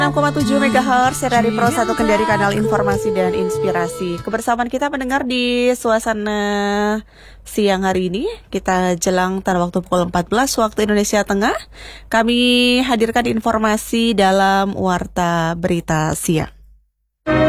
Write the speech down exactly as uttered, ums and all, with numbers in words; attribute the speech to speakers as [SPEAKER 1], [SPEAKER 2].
[SPEAKER 1] enam koma tujuh megahertz dari Pro satu Kendari, kanal informasi dan inspirasi. Kebersamaan kita mendengar di suasana siang hari ini. Kita jelang pada waktu pukul empat belas waktu Indonesia Tengah. Kami hadirkan informasi dalam Warta Berita Siang.